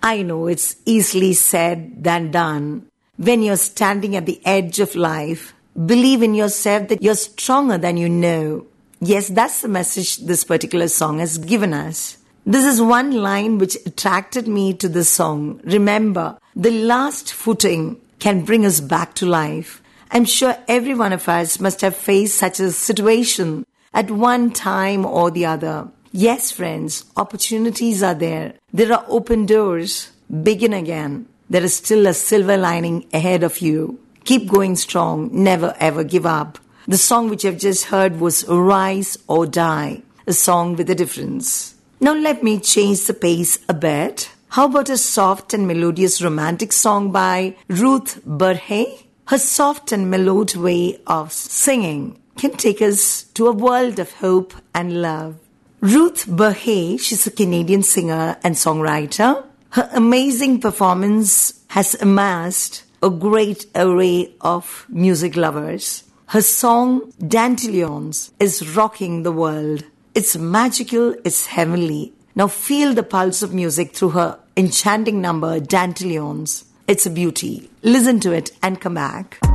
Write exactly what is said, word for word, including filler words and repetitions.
I know it's easily said than done. When you're standing at the edge of life, believe in yourself that you're stronger than you know. Yes, that's the message this particular song has given us. This is one line which attracted me to the song. Remember, the last footing can bring us back to life. I'm sure every one of us must have faced such a situation at one time or the other. Yes, friends, opportunities are there. There are open doors. Begin again. There is still a silver lining ahead of you. Keep going strong. Never ever give up. The song which I've just heard was Rise or Die, a song with a difference. Now let me change the pace a bit. How about a soft and melodious romantic song by Ruth Burhay? Her soft and mellowed way of singing can take us to a world of hope and love. Ruth Burhay, she's a Canadian singer and songwriter. Her amazing performance has amassed a great array of music lovers. Her song, Dandelions, is rocking the world. It's magical, it's heavenly. Now feel the pulse of music through her enchanting number, Dandelions. It's a beauty. Listen to it and come back.